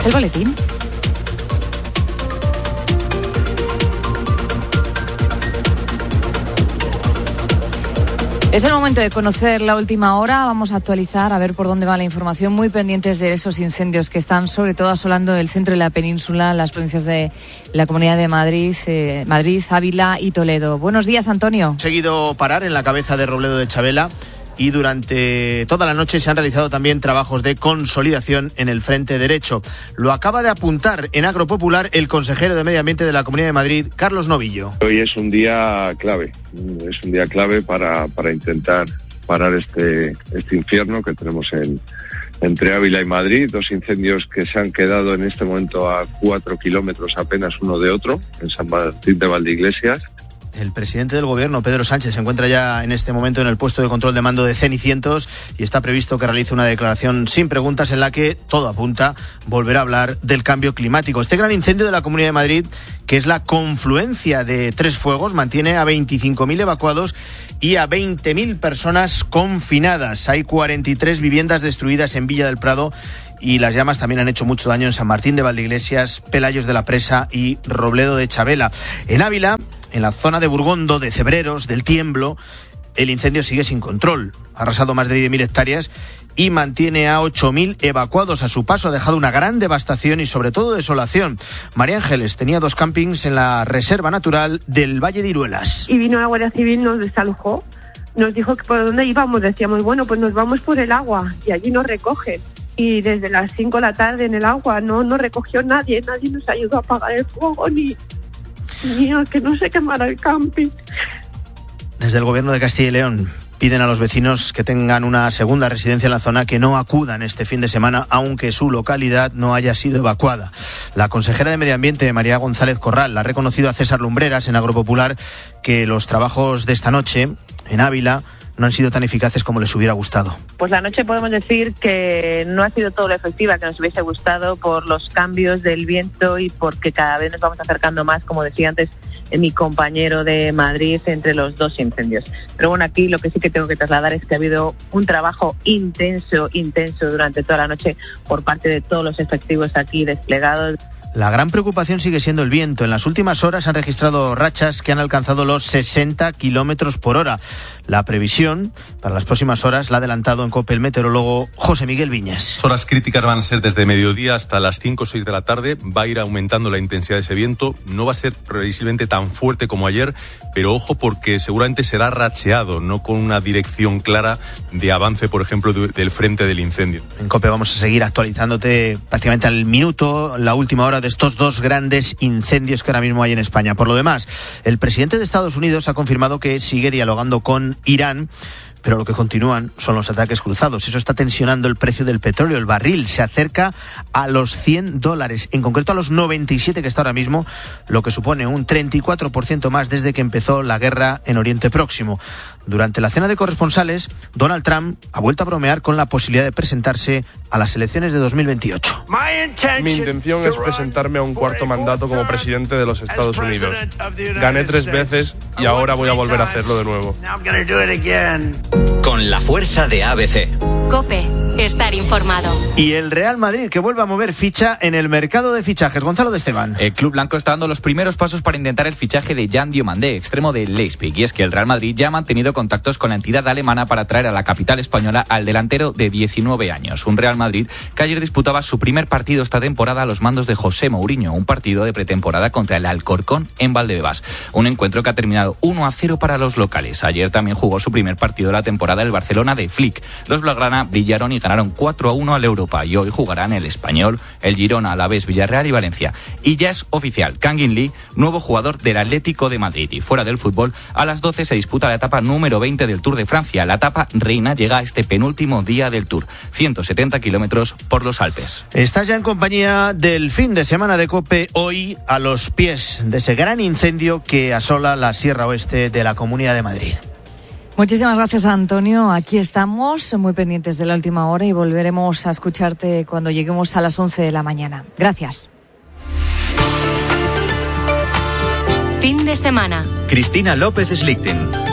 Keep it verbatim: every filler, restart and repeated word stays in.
el boletín. Es el momento de conocer la última hora. Vamos a actualizar, a ver por dónde va la información. Muy pendientes de esos incendios que están sobre todo asolando el centro de la península, las provincias de la Comunidad de Madrid, eh, Madrid, Ávila y Toledo. Buenos días, Antonio. Seguido parar en la cabeza de Robledo de Chabela. Y durante toda la noche se han realizado también trabajos de consolidación en el frente derecho. Lo acaba de apuntar en Agropopular el consejero de Medio Ambiente de la Comunidad de Madrid, Carlos Novillo. Hoy es un día clave, es un día clave para, para intentar parar este, este infierno que tenemos en, entre Ávila y Madrid. Dos incendios que se han quedado en este momento a cuatro kilómetros apenas uno de otro, en San Martín de Valdeiglesias. El presidente del gobierno, Pedro Sánchez, se encuentra ya en este momento en el puesto de control de mando de Cenicientos y está previsto que realice una declaración sin preguntas en la que todo apunta volverá a hablar del cambio climático. Este gran incendio de la Comunidad de Madrid, que es la confluencia de tres fuegos, mantiene a veinticinco mil evacuados y a veinte mil personas confinadas. Hay cuarenta y tres viviendas destruidas en Villa del Prado y las llamas también han hecho mucho daño en San Martín de Valdeiglesias, Pelayos de la Presa y Robledo de Chabela. En Ávila, en la zona de Burgondo, de Cebreros, del Tiemblo, el incendio sigue sin control. Ha arrasado más de diez mil hectáreas y mantiene a ocho mil evacuados a su paso. Ha dejado una gran devastación y sobre todo desolación. María Ángeles tenía dos campings en la Reserva Natural del Valle de Iruelas. Y vino la Guardia Civil, nos desalojó, nos dijo que por dónde íbamos. Decíamos, bueno, pues nos vamos por el agua y allí nos recogen. Y desde las cinco de la tarde en el agua no nos recogió nadie, nadie nos ayudó a apagar el fuego ni, ni a que no se quemara el camping. Desde el gobierno de Castilla y León piden a los vecinos que tengan una segunda residencia en la zona que no acudan este fin de semana, aunque su localidad no haya sido evacuada. La consejera de Medio Ambiente, María González Corral, ha reconocido a César Lumbreras en Agropopular que los trabajos de esta noche en Ávila no han sido tan eficaces como les hubiera gustado. Pues la noche podemos decir que no ha sido todo lo efectiva que nos hubiese gustado por los cambios del viento y porque cada vez nos vamos acercando más, como decía antes mi compañero de Madrid, entre los dos incendios. Pero bueno, aquí lo que sí que tengo que trasladar es que ha habido un trabajo intenso, intenso durante toda la noche por parte de todos los efectivos aquí desplegados. La gran preocupación sigue siendo el viento. En las últimas horas se han registrado rachas que han alcanzado los sesenta kilómetros por hora. La previsión para las próximas horas la ha adelantado en COPE el meteorólogo José Miguel Viñas. Las horas críticas van a ser desde mediodía hasta las cinco o seis de la tarde. Va a ir aumentando la intensidad de ese viento. No va a ser previsiblemente tan fuerte como ayer, pero ojo porque seguramente será racheado, no con una dirección clara de avance, por ejemplo, de, del frente del incendio. En COPE vamos a seguir actualizándote prácticamente al minuto la última hora de estos dos grandes incendios que ahora mismo hay en España. Por lo demás, el presidente de Estados Unidos ha confirmado que sigue dialogando con Irán, pero lo que continúan son los ataques cruzados. Eso está tensionando el precio del petróleo. El barril se acerca a los cien dólares, en concreto a los noventa y siete que está ahora mismo, lo que supone un treinta y cuatro por ciento más desde que empezó la guerra en Oriente Próximo. Durante la cena de corresponsales, Donald Trump ha vuelto a bromear con la posibilidad de presentarse a las elecciones de dos mil veintiocho. Mi intención es presentarme a un cuarto mandato como presidente de los Estados Unidos. Gané tres veces y ahora voy a volver a hacerlo de nuevo. Con la fuerza de A B C. COPE, estar informado. Y el Real Madrid, que vuelve a mover ficha en el mercado de fichajes. Gonzalo de Esteban. El club blanco está dando los primeros pasos para intentar el fichaje de Jan Diomandé, extremo de Leipzig. Y es que el Real Madrid ya ha mantenido contactos con la entidad alemana para traer a la capital española al delantero de diecinueve años. Un Real Madrid que ayer disputaba su primer partido esta temporada a los mandos de José Mourinho. Un partido de pretemporada contra el Alcorcón en Valdebebas. Un encuentro que ha terminado uno a cero para los locales. Ayer también jugó su primer partido de la temporada el Barcelona de Flick. Los blaugrana brillaron y ganaron cuatro a uno al Europa y hoy jugarán el Español, el Girona, Alavés, Villarreal y Valencia. Y ya es oficial, Kang In Lee, nuevo jugador del Atlético de Madrid. Y fuera del fútbol, a las doce se disputa la etapa número veinte del Tour de Francia. La etapa reina llega a este penúltimo día del Tour, ciento setenta kilómetros por los Alpes. Estás ya en compañía del fin de semana de COPE, hoy a los pies de ese gran incendio que asola la Sierra Oeste de la Comunidad de Madrid. Muchísimas gracias, Antonio. Aquí estamos muy pendientes de la última hora y volveremos a escucharte cuando lleguemos a las once de la mañana. Gracias. Fin de semana. Cristina López Slichting.